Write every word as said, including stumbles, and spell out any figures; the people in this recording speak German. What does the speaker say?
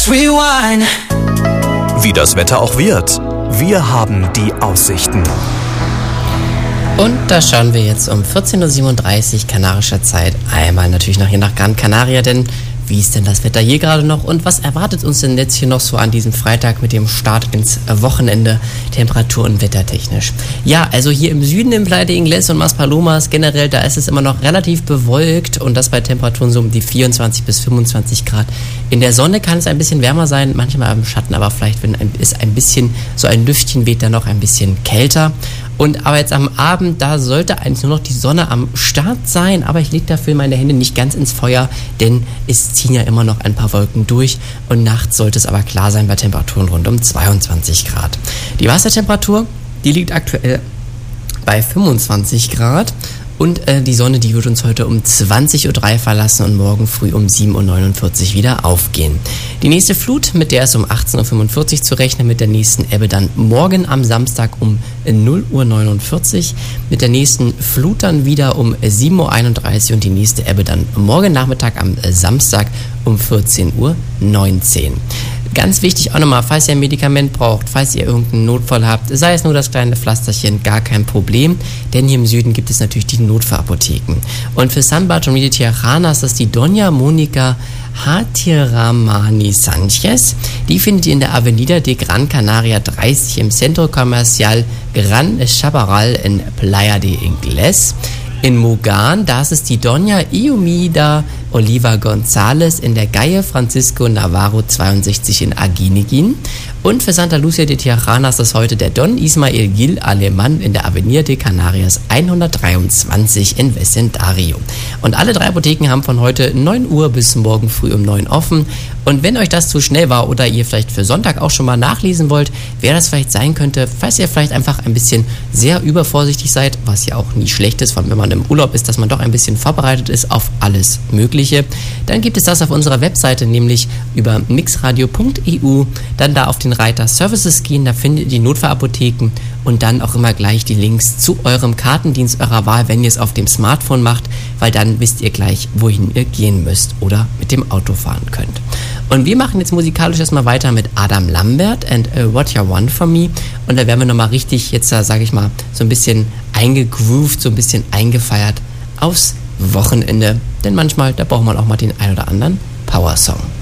Let's rewind. Wie das Wetter auch wird. Wir haben die Aussichten. Und da schauen wir jetzt um vierzehn Uhr siebenunddreißig kanarischer Zeit einmal natürlich noch hier nach Gran Canaria, denn wie ist denn das Wetter hier gerade noch und was erwartet uns denn jetzt hier noch so an diesem Freitag mit dem Start ins Wochenende, temperatur- und wettertechnisch? Ja, also hier im Süden im Playa de Ingles und Maspalomas generell, da ist es immer noch relativ bewölkt und das bei Temperaturen so um die vierundzwanzig bis fünfundzwanzig Grad. In der Sonne kann es ein bisschen wärmer sein, manchmal im Schatten, aber vielleicht, wenn ein, ist ein bisschen so ein Lüftchen weht, dann noch ein bisschen kälter. Und aber jetzt am Abend, da sollte eigentlich nur noch die Sonne am Start sein, aber ich lege dafür meine Hände nicht ganz ins Feuer, denn es ziehen ja immer noch ein paar Wolken durch und nachts sollte es aber klar sein bei Temperaturen rund um zweiundzwanzig Grad. Die Wassertemperatur, die liegt aktuell bei fünfundzwanzig Grad. Und äh, die Sonne, die wird uns heute um zwanzig Uhr drei verlassen und morgen früh um sieben Uhr neunundvierzig wieder aufgehen. Die nächste Flut, mit der ist um achtzehn Uhr fünfundvierzig zu rechnen, mit der nächsten Ebbe dann morgen am Samstag um null Uhr neunundvierzig, mit der nächsten Flut dann wieder um sieben Uhr einunddreißig und die nächste Ebbe dann morgen Nachmittag am Samstag um vierzehn Uhr neunzehn. Ganz wichtig auch nochmal, falls ihr ein Medikament braucht, falls ihr irgendeinen Notfall habt, sei es nur das kleine Pflasterchen, gar kein Problem, denn hier im Süden gibt es natürlich die Notfallapotheken. Und für San Bartolomé de Tirajana ist das die Doña Mónica Hatiramani Sanchez. Die findet ihr in der Avenida de Gran Canaria dreißig im Centro Comercial Gran Chaparral in Playa de Ingles. In Mugan, da ist es die Doña Iumida Oliva González in der Calle Francisco Navarro zweiundsechzig in Aguinegin. Und für Santa Lucia de Tirajana ist das heute der Don Ismael Gil Alemán in der Avenida de Canarias hundertdreiundzwanzig in Vecindario. Und alle drei Apotheken haben von heute neun Uhr bis morgen früh um neun offen. Und wenn euch das zu schnell war oder ihr vielleicht für Sonntag auch schon mal nachlesen wollt, wer das vielleicht sein könnte, falls ihr vielleicht einfach ein bisschen sehr übervorsichtig seid, was ja auch nie schlecht ist, vor allem wenn man im Urlaub ist, dass man doch ein bisschen vorbereitet ist auf alles Mögliche, dann gibt es das auf unserer Webseite, nämlich über mixradio punkt e u, dann da auf den Reiter Services gehen, da findet ihr die Notfallapotheken und dann auch immer gleich die Links zu eurem Kartendienst eurer Wahl, wenn ihr es auf dem Smartphone macht, weil dann wisst ihr gleich, wohin ihr gehen müsst oder mit dem Auto fahren könnt. Und wir machen jetzt musikalisch erstmal weiter mit Adam Lambert and uh, What You Want From Me und da werden wir nochmal richtig jetzt, uh, sage ich mal, so ein bisschen eingegroovt, so ein bisschen eingefeiert aufs Wochenende, denn manchmal, da braucht man auch mal den ein oder anderen Power-Song.